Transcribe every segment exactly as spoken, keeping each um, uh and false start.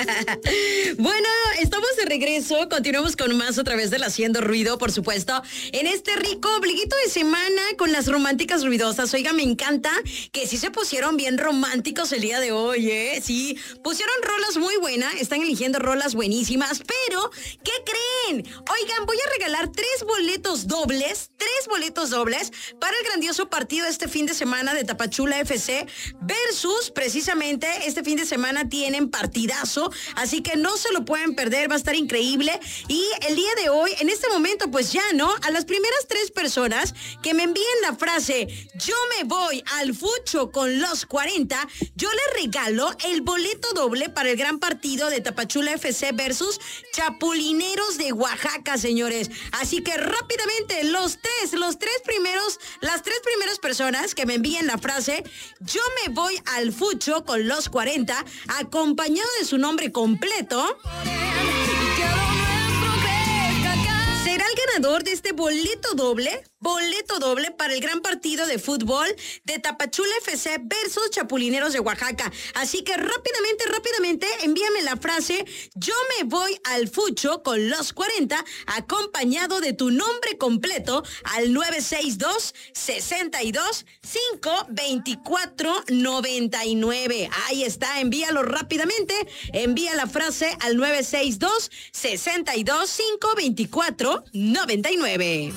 Bueno, estamos de regreso. Continuamos con más a través del Haciendo Ruido, por supuesto. En este rico obliguito de semana con las románticas ruidosas. Oiga, me encanta que sí se pusieron bien románticos el día de hoy, ¿eh? Sí, pusieron rolas muy buenas. Están eligiendo rolas buenísimas. Pero, ¿qué creen? Oigan, voy a regalar tres boletos dobles. Tres boletos dobles para el grandioso partido este fin de semana de Tapachula F C versus, precisamente, este fin de semana tienen partidazo, así que no se lo pueden perder, va a estar increíble. Y el día de hoy, en este momento, pues ya, ¿no? A las primeras tres personas que me envíen la frase "yo me voy al fucho con los cuarenta", yo les regalo el boleto doble para el gran partido de Tapachula F C versus Chapulineros de Oaxaca, señores. Así que rápidamente, los tres, los tres primeros, las tres primeras personas que me envíen la frase "yo me voy al fucho con los cuarenta", acompañado de su nombre completo, será el ganador de este boleto doble, boleto doble para el gran partido de fútbol de Tapachula F C versus Chapulineros de Oaxaca. Así que rápidamente, rápidamente, envíame la frase "yo me voy al fucho con los cuarenta", acompañado de tu nombre completo al nueve seis dos, seis dos, cinco dos cuatro, nueve nueve. Ahí está, envíalo rápidamente. Envía la frase al nueve seis dos, seis dos, cinco dos cuatro, nueve nueve.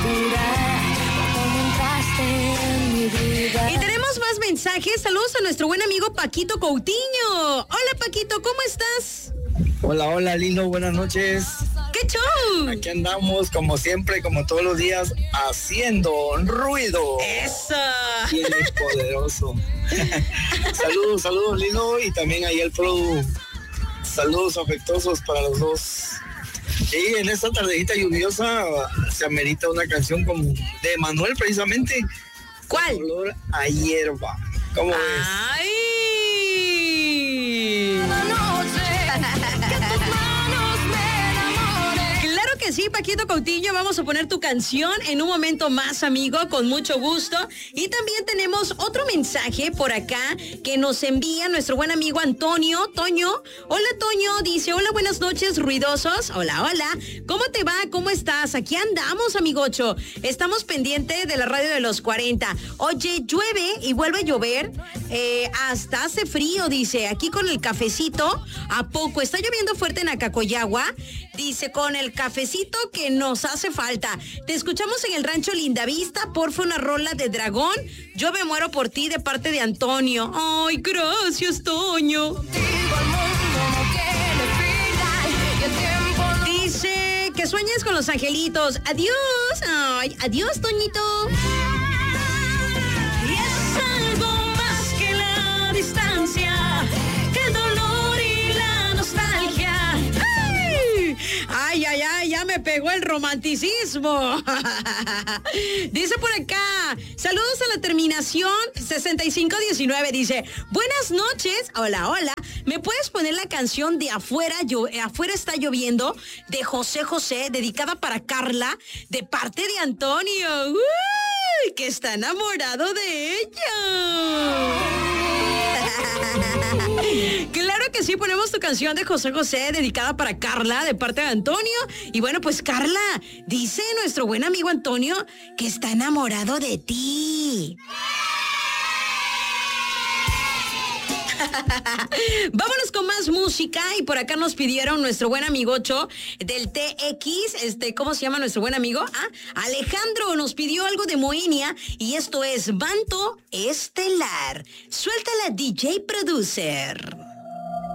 Y tenemos más mensajes. Saludos a nuestro buen amigo Paquito Coutinho. Hola, Paquito, ¿cómo estás? Hola, hola, Lilo, buenas noches. ¡Qué show! Aquí andamos, como siempre, como todos los días, haciendo ruido. ¡Eso! ¿Quién es poderoso? Saludos, saludos, Lilo, y también ahí el Produ. Saludos afectuosos para los dos. Y en esta tardecita lluviosa se amerita una canción como de Manuel, precisamente. ¿Cuál? Olor a hierba. ¿Cómo ves? ¡Ay! Claro que sí, Paquito Coutinho, vamos a poner tu canción en un momento más, amigo, con mucho gusto. Y también tenemos otro mensaje por acá que nos envía nuestro buen amigo Antonio. Toño, hola Toño, dice: hola, buenas noches, ruidosos. Hola, hola, ¿cómo te va? ¿Cómo estás? Aquí andamos, amigocho. Estamos pendientes de la radio de los cuarenta. Oye, llueve y vuelve a llover, eh, hasta hace frío, dice, aquí con el cafecito. ¿A poco? Está lloviendo fuerte en Acacoyagua. Dice, con el cafecito que nos hace falta. Te escuchamos en el rancho Lindavista, porfa, una rola de Dragón. Yo me muero por ti, de parte de Antonio. Ay, gracias, Toño. Dice que sueñes con los angelitos. Adiós. Ay, adiós, Toñito. Y es algo más que la distancia, que el dolor y la nostalgia. ¡Ay! Ay, ay, ay, ya me pegó el romanticismo. Dice por acá, saludos a la terminación sesenta y cinco diecinueve. Dice, buenas noches, hola, hola. ¿Me puedes poner la canción de Afuera, yo, Afuera está lloviendo, de José José, dedicada para Carla, de parte de Antonio? ¡Uy! Que está enamorado de ella. Claro que sí, ponemos tu canción de José José, dedicada para Carla, de parte de Antonio. Y bueno, pues Carla, dice nuestro buen amigo Antonio que está enamorado de ti. Vámonos con más música, y por acá nos pidieron nuestro buen amigocho del T X, este, ¿cómo se llama nuestro buen amigo? Ah, Alejandro nos pidió algo de Moenia, y esto es Manto Estelar. Suéltala, D J Producer.